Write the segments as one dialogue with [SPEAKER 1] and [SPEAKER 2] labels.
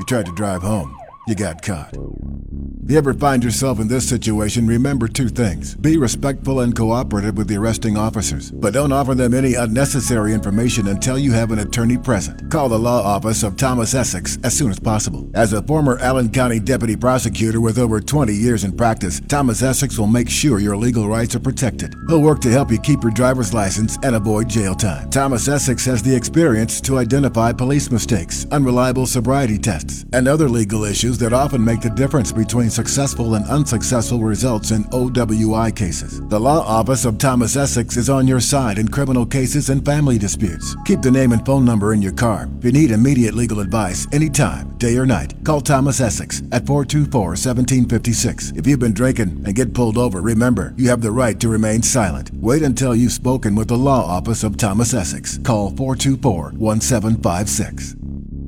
[SPEAKER 1] You tried to drive home. You got caught. If you ever find yourself in this situation, remember two things. Be respectful and cooperative with the arresting officers, but don't offer them any unnecessary information until you have an attorney present. Call the law office of Thomas Essex as soon as possible. As a former Allen County deputy prosecutor with over 20 years in practice, Thomas Essex will make sure your legal rights are protected. He'll work to help you keep your driver's license and avoid jail time. Thomas Essex has the experience to identify police mistakes, unreliable sobriety tests, and other legal issues that often make the difference between successful and unsuccessful results in OWI cases. The law office of Thomas Essex is on your side in criminal cases and family disputes. Keep the name and phone number in your car. If you need immediate legal advice anytime, day or night, call Thomas Essex at 424-1756. If you've been drinking and get pulled over, remember, you have the right to remain silent. Wait until you've spoken with the law office of Thomas Essex. Call 424-1756.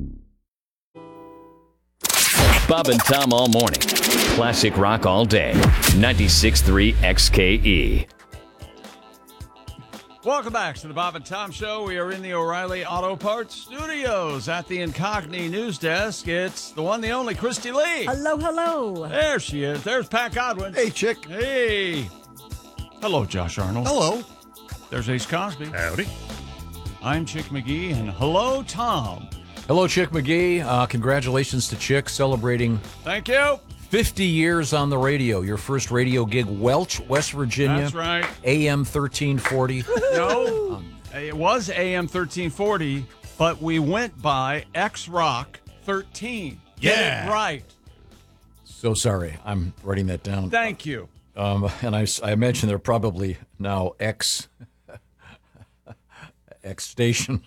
[SPEAKER 2] Bob and Tom all morning. Classic rock all day. 96.3 XKE.
[SPEAKER 3] Welcome back to the Bob and Tom Show. We are in the O'Reilly Auto Parts Studios at the Incogni News Desk. It's the one, the only, Christy Lee.
[SPEAKER 4] Hello, hello.
[SPEAKER 3] There she is. There's Pat Godwin.
[SPEAKER 5] Hey, Chick.
[SPEAKER 3] Hey. Hello, Josh Arnold.
[SPEAKER 5] Hello.
[SPEAKER 3] There's Ace Cosby.
[SPEAKER 5] Howdy.
[SPEAKER 3] I'm Chick McGee, and hello, Tom.
[SPEAKER 6] Hello, Chick McGee. Congratulations to Chick celebrating
[SPEAKER 3] Thank you.
[SPEAKER 6] 50 years on the radio. Your first radio gig, Welch, West Virginia.
[SPEAKER 3] That's right.
[SPEAKER 6] AM 1340.
[SPEAKER 3] No, it was AM 1340, but we went by X Rock 13. Get it right.
[SPEAKER 6] So sorry. I'm writing that down.
[SPEAKER 3] Thank you.
[SPEAKER 6] And I imagine they're probably now X station.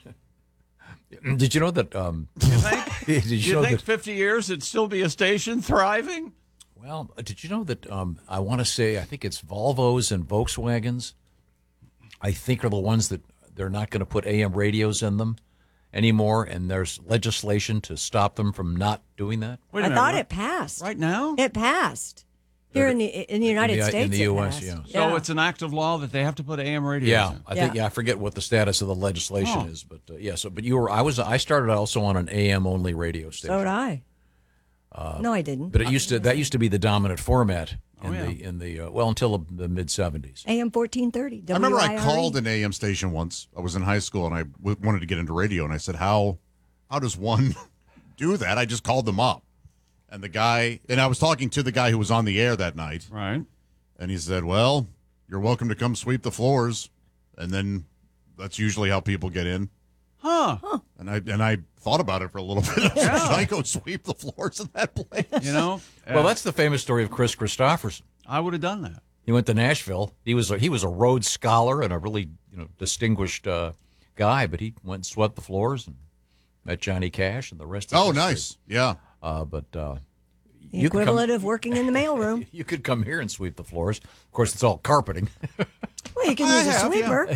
[SPEAKER 6] Did you know that?
[SPEAKER 3] You think?
[SPEAKER 6] Did you know
[SPEAKER 3] think
[SPEAKER 6] that,
[SPEAKER 3] 50 years it'd still be a station thriving?
[SPEAKER 6] Well, did you know that? I want to say I think it's Volvos and Volkswagens. I think are the ones that they're not going to put AM radios in them anymore, and there's legislation to stop them from not doing that.
[SPEAKER 3] Wait a
[SPEAKER 4] I
[SPEAKER 3] minute,
[SPEAKER 4] thought
[SPEAKER 3] what?
[SPEAKER 4] it passed.
[SPEAKER 3] Right now?
[SPEAKER 4] It passed. Here in the United States.
[SPEAKER 6] In the
[SPEAKER 4] it
[SPEAKER 6] U.S.,
[SPEAKER 4] passed.
[SPEAKER 6] yeah.
[SPEAKER 3] So it's an act of law that they have to put AM radios
[SPEAKER 6] Yeah,
[SPEAKER 3] in.
[SPEAKER 6] I think. Yeah, I forget what the status of the legislation is, but yeah. So, but you were. I started also on an AM only radio station.
[SPEAKER 4] So did I. No, I didn't.
[SPEAKER 6] But that used to be the dominant format
[SPEAKER 3] in
[SPEAKER 6] until the mid '70s.
[SPEAKER 4] AM 1430.
[SPEAKER 5] I remember I
[SPEAKER 4] WIRE.
[SPEAKER 5] called an AM station once. I was in high school, and I wanted to get into radio, and I said, how does one do that? I just called them up. And I was talking to the guy who was on the air that night.
[SPEAKER 3] Right.
[SPEAKER 5] And he said, well, you're welcome to come sweep the floors. And then that's usually how people get in.
[SPEAKER 3] Huh.
[SPEAKER 5] And I thought about it for a little bit. Should I go sweep the floors in that place?
[SPEAKER 3] You know?
[SPEAKER 6] Well, that's the famous story of Chris Christopherson.
[SPEAKER 3] I would have done that.
[SPEAKER 6] He went to Nashville. He was a Rhodes Scholar and a really distinguished guy, but he went and swept the floors and met Johnny Cash and the rest.
[SPEAKER 5] Oh, nice. Yeah.
[SPEAKER 4] The equivalent of working in the mailroom.
[SPEAKER 6] You could come here and sweep the floors. Of course, it's all carpeting.
[SPEAKER 4] Well, you can use a sweeper.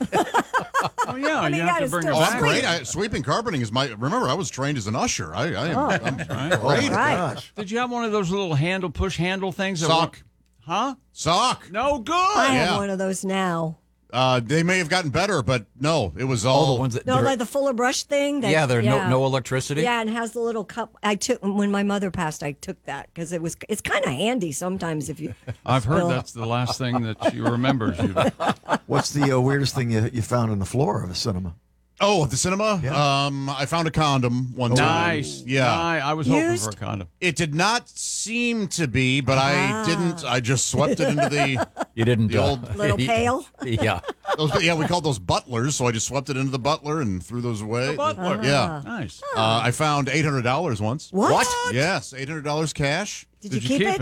[SPEAKER 3] Oh, yeah,
[SPEAKER 4] I mean,
[SPEAKER 3] you have to bring it
[SPEAKER 4] still
[SPEAKER 5] Oh, I'm
[SPEAKER 3] back.
[SPEAKER 5] great. Sweeping carpeting is remember, I was trained as an usher. I'm great.
[SPEAKER 4] Right.
[SPEAKER 3] Did you have one of those little push handle things?
[SPEAKER 5] Sock.
[SPEAKER 3] Huh?
[SPEAKER 5] Sock.
[SPEAKER 3] No good.
[SPEAKER 4] I
[SPEAKER 5] Yeah.
[SPEAKER 4] have one of those now.
[SPEAKER 5] They may have gotten better, but no, it was
[SPEAKER 6] All
[SPEAKER 5] all
[SPEAKER 6] the ones that
[SPEAKER 4] No, like the Fuller brush thing.
[SPEAKER 6] there's no electricity.
[SPEAKER 4] Yeah, and it has the little cup. I took when my mother passed. I took that because it's kind of handy sometimes if you.
[SPEAKER 3] I've heard
[SPEAKER 4] spill.
[SPEAKER 3] that's the last thing that she remembers you.
[SPEAKER 7] What's the weirdest thing you found on the floor of a cinema?
[SPEAKER 5] Oh, at the cinema?
[SPEAKER 7] Yeah.
[SPEAKER 5] I found a condom one time.
[SPEAKER 3] Nice.
[SPEAKER 5] Yeah.
[SPEAKER 3] I was hoping
[SPEAKER 4] Used?
[SPEAKER 3] for a condom.
[SPEAKER 5] It did not seem to be, but I didn't. I just swept it into the.
[SPEAKER 6] You didn't.
[SPEAKER 5] The old-
[SPEAKER 4] Little pail.
[SPEAKER 6] Yeah.
[SPEAKER 5] We called those butlers, so I just swept it into the butler and threw those away.
[SPEAKER 3] Butler.
[SPEAKER 5] Yeah.
[SPEAKER 3] Nice.
[SPEAKER 5] I found $800 once.
[SPEAKER 4] What?
[SPEAKER 5] Yes, $800 cash.
[SPEAKER 4] Did you keep it?